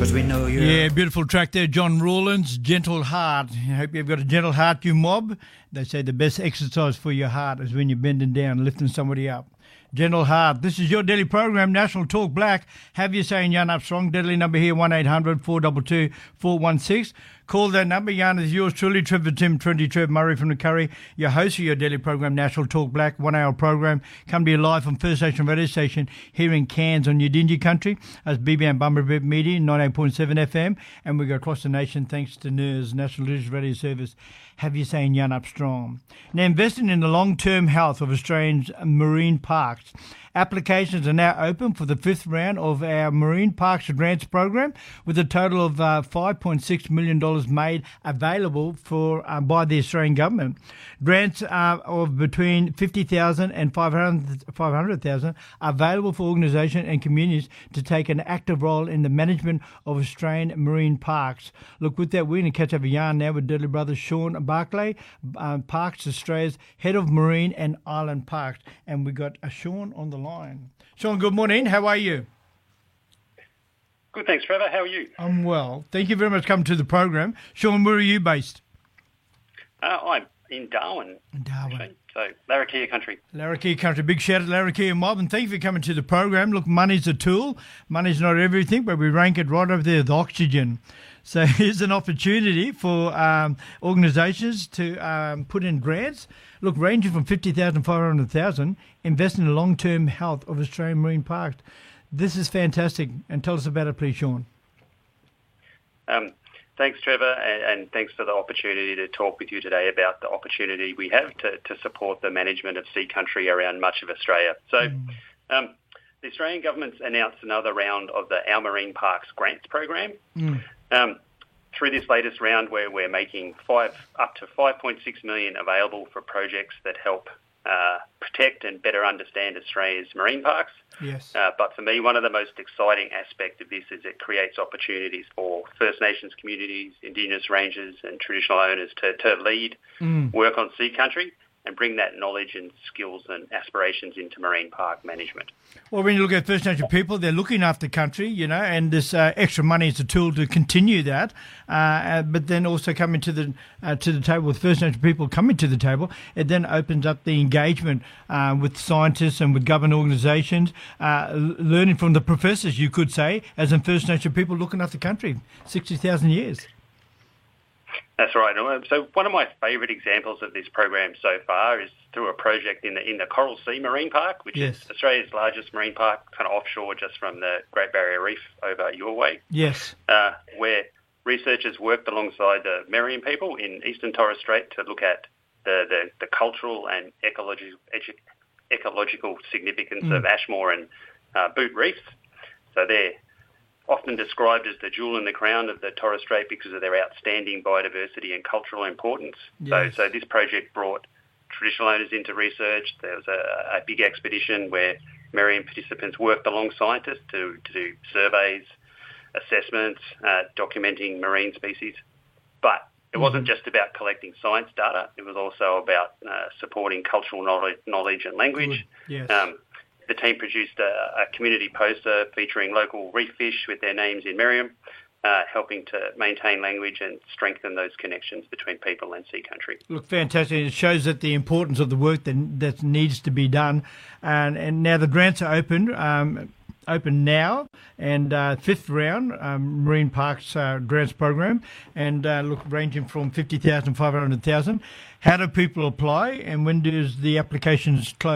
because we know you're... Yeah, beautiful track there, John Rawlins, Gentle Heart. I hope you've got a gentle heart, you mob. They say the best exercise for your heart is when you're bending down, lifting somebody up. Gentle Heart. This is your daily program, National Talk Black. Have you saying Jan Armstrong. Deadly number here, 1-800-422-416. Call that number. Jan is yours truly, Trevor Tim, 20 Trev Murray from the Curry. Your host of your daily program, National Talk Black, 1 hour program. Come to you live from First Nation Radio Station here in Cairns on Yidinji Country. That's BBM Bumberbip Media, 98.7 FM. And we go across the nation thanks to NIRS, National Digital Radio Service. Have you saying Jan Armstrong. Now, investing in the long-term health of Australians' marine parks. Applications are now open for the fifth round of our Marine Parks Grants program, with a total of $5.6 million made available for by the Australian government. Grants of between $50,000 and $500,000 are available for organisations and communities to take an active role in the management of Australian marine parks. Look, with that, we're going to catch up a yarn now with Dudley Brothers Sean Barclay, Parks Australia's Head of Marine and Island Parks. And we got Sean on the line. Sean, good morning. How are you? Good, thanks, Trevor. How are you? I'm well. Thank you very much for coming to the program. Sean, where are you based? I'm in Darwin. In Darwin. Actually. So, Larrakia country. Larrakia country. Big shout out to Larrakia mob, and thank you for coming to the program. Look, money's a tool. Money's not everything, but we rank it right over there with oxygen. So here's an opportunity for organisations to put in grants. Look, ranging from $50,000 to $500,000, invest in the long-term health of Australian marine parks. This is fantastic. And tell us about it, please, Sean. Thanks, Trevor, and thanks for the opportunity to talk with you today about the opportunity we have to support the management of sea country around much of Australia. So the Australian government's announced another round of the Our Marine Parks Grants program. Through this latest round, where we're making up to $5.6 million available for projects that help protect and better understand Australia's marine parks. Yes. But for me, one of the most exciting aspects of this is it creates opportunities for First Nations communities, Indigenous rangers and traditional owners to lead work on sea country and bring that knowledge and skills and aspirations into marine park management. Well, when you look at First Nation people, they're looking after country, you know, and this extra money is a tool to continue that. But then also coming to the table with First Nation people coming to the table, it then opens up the engagement with scientists and with government organisations, learning from the professors, you could say, as in First Nation people looking after country, 60,000 years. That's right. So one of my favourite examples of this program so far is through a project in the Coral Sea Marine Park, which is Australia's largest marine park, kind of offshore just from the Great Barrier Reef over your way. Yes. Where researchers worked alongside the Meriam people in Eastern Torres Strait to look at the cultural and ecological significance of Ashmore and Boot Reefs. So they're often described as the jewel in the crown of the Torres Strait because of their outstanding biodiversity and cultural importance. Yes. So this project brought traditional owners into research. There was a big expedition where Meriam participants worked along scientists to do surveys, assessments, documenting marine species. But it wasn't just about collecting science data. It was also about supporting cultural knowledge and language. Yes. The team produced a community poster featuring local reef fish with their names in Meriam, helping to maintain language and strengthen those connections between people and sea country. Look, fantastic. It shows that the importance of the work that needs to be done. And now the grants are open now, and fifth round Marine Parks Grants Program, and look, ranging from $50,000 to $500,000. How do people apply, and when does the applications close?